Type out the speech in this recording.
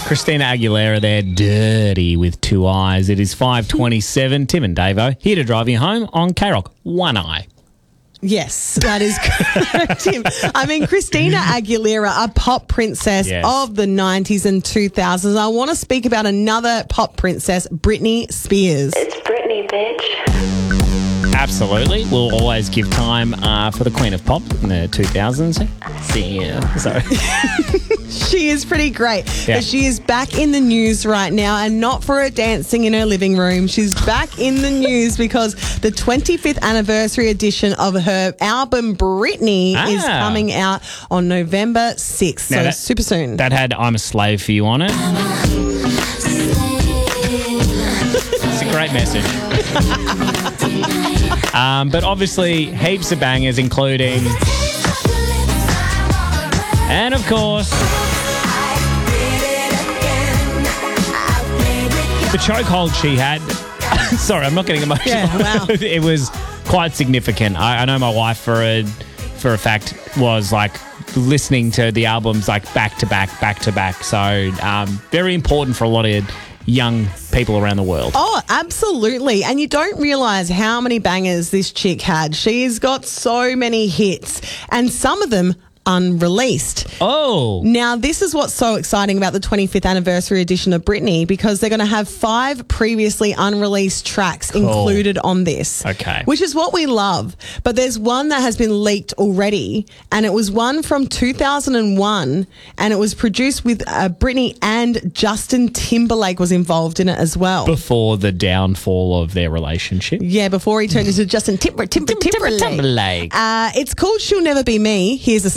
Christina Aguilera there, Dirty with Two Eyes. It is 5:27. Tim and Davo here to drive you home on K-Rock. One eye. Yes, that is correct, Tim. I mean, Christina Aguilera, a pop princess of the 90s and 2000s. I want to speak about another pop princess, Britney Spears. It's Britney, bitch. Absolutely. We'll always give time for the Queen of Pop in the 2000s. Sorry. She is pretty great. Yeah. But she is back in the news right now, and not for her dancing in her living room. She's back in the news because the 25th anniversary edition of her album Britney is coming out on November 6th. Now so super soon. That had I'm a Slave for You on it. It's a great message. But obviously, heaps of bangers, including... And, of course... The chokehold she had... Sorry, I'm not getting emotional. Yeah, wow. It was quite significant. I know my wife, for a fact, was, like, listening to the albums, like, back to back. So, very important for a lot of young people around the world. Oh, absolutely. And you don't realise how many bangers this chick had. She's got so many hits, and some of them unreleased. Oh. Now, this is what's so exciting about the 25th anniversary edition of Britney, because they're going to have 5 previously unreleased tracks included on this. Okay. Which is what we love. But there's one that has been leaked already, and it was one from 2001, and it was produced with Britney, and Justin Timberlake was involved in it as well. Before the downfall of their relationship. Yeah, before he turned into Justin Timberlake. Timberlake. It's called She'll Never Be Me. Here's a